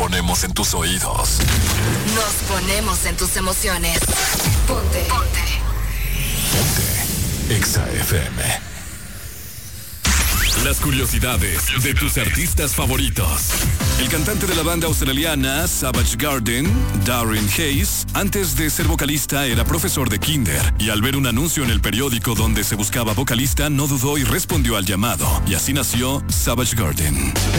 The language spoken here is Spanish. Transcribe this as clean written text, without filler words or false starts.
ponemos en tus oídos. Nos ponemos en tus emociones. Ponte. Exa FM. Las curiosidades de tus artistas favoritos. El cantante de la banda australiana Savage Garden, Darren Hayes, antes de ser vocalista era profesor de kinder y al ver un anuncio en el periódico donde se buscaba vocalista no dudó y respondió al llamado. Y así nació Savage Garden.